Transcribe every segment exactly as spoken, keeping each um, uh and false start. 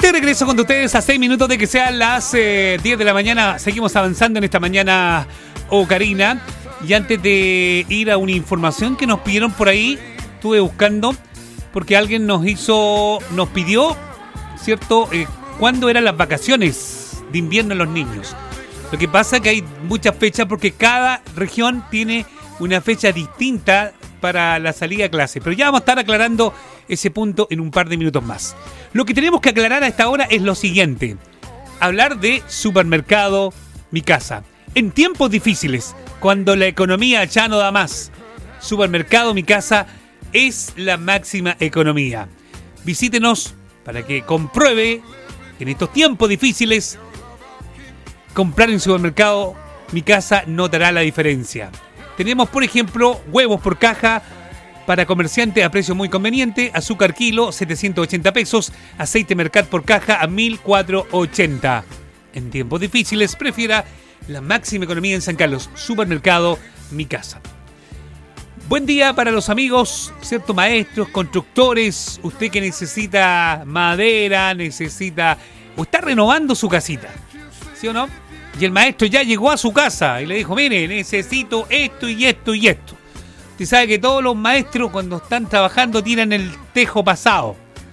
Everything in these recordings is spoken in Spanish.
De regreso con ustedes a seis minutos de que sean las eh, diez de la mañana. Seguimos avanzando en esta mañana, Ocarina. Y antes de ir a una información que nos pidieron por ahí, estuve buscando, porque alguien nos hizo, nos pidió, ¿cierto? Eh, ¿Cuándo eran las vacaciones de invierno en los niños? Lo que pasa es que hay muchas fechas porque cada región tiene una fecha distinta para la salida a clase. Pero ya vamos a estar aclarando ese punto en un par de minutos más. Lo que tenemos que aclarar a esta hora es lo siguiente. Hablar de Supermercado Mi Casa. En tiempos difíciles, cuando la economía ya no da más, Supermercado Mi Casa es la máxima economía. Visítenos para que compruebe que en estos tiempos difíciles, comprar en Supermercado Mi Casa notará la diferencia. Tenemos, por ejemplo, huevos por caja para comerciantes a precio muy conveniente, azúcar kilo, setecientos ochenta pesos, aceite Mercat por caja a mil cuatrocientos ochenta. En tiempos difíciles, prefiera la máxima economía en San Carlos, Supermercado Mi Casa. Buen día para los amigos, ¿cierto? Maestros, constructores, usted que necesita madera, necesita o está renovando su casita, ¿sí o no? Y el maestro ya llegó a su casa y le dijo, mire, necesito esto y esto y esto. Usted sabe que todos los maestros cuando están trabajando tiran el tejo pasado.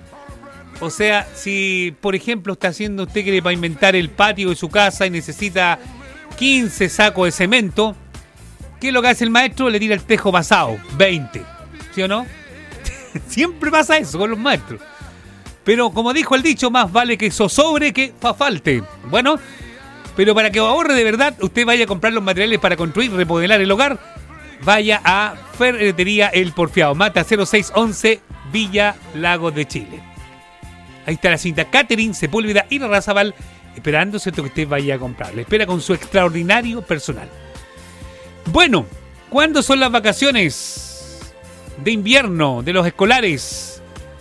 O sea, si por ejemplo está haciendo, usted quiere pavimentar el patio de su casa y necesita quince sacos de cemento, ¿qué es lo que hace el maestro? Le tira el tejo pasado, veinte. ¿Sí o no? Siempre pasa eso con los maestros. Pero como dijo el dicho, más vale que eso sobre que fa falte. Bueno, pero para que ahorre de verdad, usted vaya a comprar los materiales para construir, remodelar el hogar, vaya a Ferretería El Porfiado, Mata cero seis once, Villa Lagos de Chile. Ahí está la cinta Catherine Sepúlveda y Razabal, esperando, ¿cierto?, que usted vaya a comprar. Le espera con su extraordinario personal. Bueno, ¿cuándo son las vacaciones de invierno de los escolares?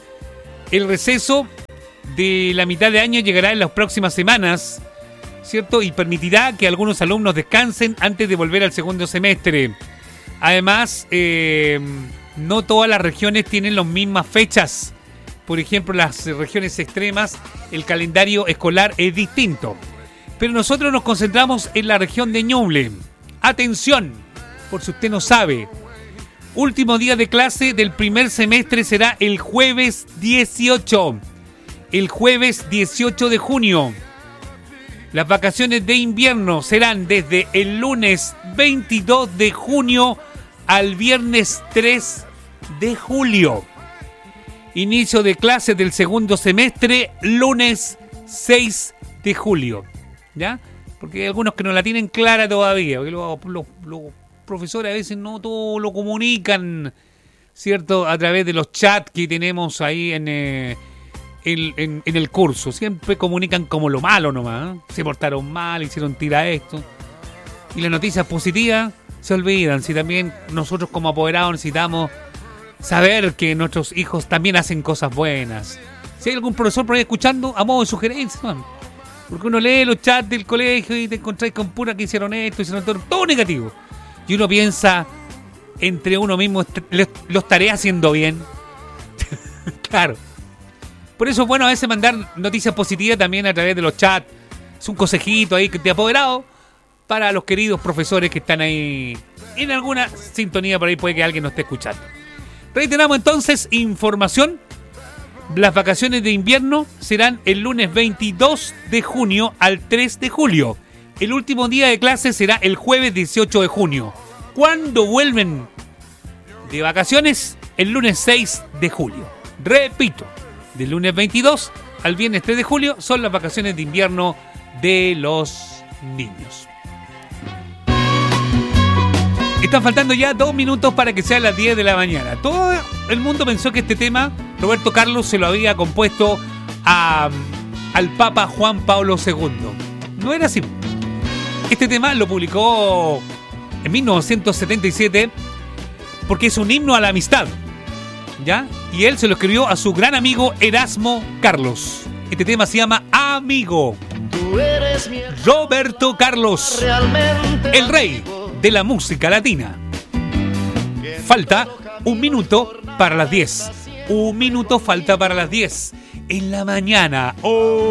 El receso de la mitad de año llegará en las próximas semanas, ¿cierto? Y permitirá que algunos alumnos descansen antes de volver al segundo semestre. Además, eh, no todas las regiones tienen las mismas fechas. Por ejemplo, las regiones extremas, el calendario escolar es distinto. Pero nosotros nos concentramos en la región de Ñuble. Atención, por si usted no sabe, último día de clase del primer semestre será el jueves dieciocho. El jueves dieciocho de junio. Las vacaciones de invierno serán desde el lunes veintidós de junio al viernes tres de julio. Inicio de clases del segundo semestre, lunes seis de julio. ¿Ya? Porque hay algunos que no la tienen clara todavía. Porque los, los, los profesores a veces no todo lo comunican, ¿cierto? A través de los chats que tenemos ahí en... Eh, En, en, en el curso, siempre comunican como lo malo nomás, ¿eh? Se portaron mal, hicieron tira esto, y las noticias positivas se olvidan. Si también nosotros como apoderados necesitamos saber que nuestros hijos también hacen cosas buenas. Si hay algún profesor por ahí escuchando, a modo de sugerencia, man, porque uno lee los chats del colegio y te encontráis con pura que hicieron esto, hicieron todo, todo negativo, y uno piensa entre uno mismo, lo estaré haciendo bien. Claro. Por eso es bueno a veces mandar noticias positivas también a través de los chats. Es un consejito ahí que te ha apoderado para los queridos profesores que están ahí en alguna sintonía. Por ahí puede que alguien nos esté escuchando. Reiteramos entonces información. Las vacaciones de invierno serán el lunes veintidós de junio al tres de julio. El último día de clase será el jueves dieciocho de junio. ¿Cuándo vuelven de vacaciones? El lunes seis de julio. Repito. Del lunes veintidós al viernes tres de julio son las vacaciones de invierno de los niños. Están faltando ya dos minutos para que sean las diez de la mañana. Todo el mundo pensó que este tema Roberto Carlos se lo había compuesto a, al Papa Juan Pablo segundo. No era así. Este tema lo publicó en mil novecientos setenta y siete porque es un himno a la amistad, ¿ya? Y él se lo escribió a su gran amigo Erasmo Carlos. Este tema se llama Amigo. Tú eres mi Roberto Carlos, el rey de la música latina. Falta un minuto para las diez. Un minuto falta para las diez. en la mañana. ¡Oh!